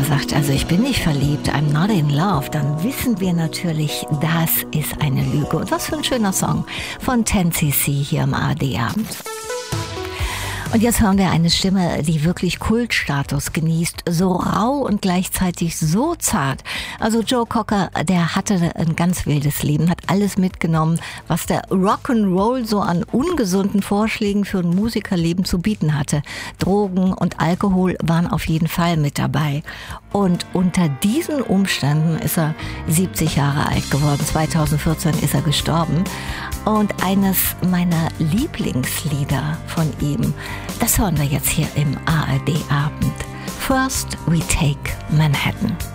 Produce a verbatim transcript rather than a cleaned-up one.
Joker sagt, also ich bin nicht verliebt, I'm not in love, dann wissen wir natürlich, das ist eine Lüge. Und was für ein schöner Song von zehn C C hier im A R D-Abend. Und jetzt hören wir eine Stimme, die wirklich Kultstatus genießt, so rau und gleichzeitig so zart. Also Joe Cocker, der hatte ein ganz wildes Leben, hat alles mitgenommen, was der Rock'n'Roll so an ungesunden Vorschlägen für ein Musikerleben zu bieten hatte. Drogen und Alkohol waren auf jeden Fall mit dabei. Und unter diesen Umständen ist er siebzig Jahre alt geworden. zweitausendvierzehn ist er gestorben. Und eines meiner Lieblingslieder von ihm, das hören wir jetzt hier im A R D-Abend. First We Take Manhattan.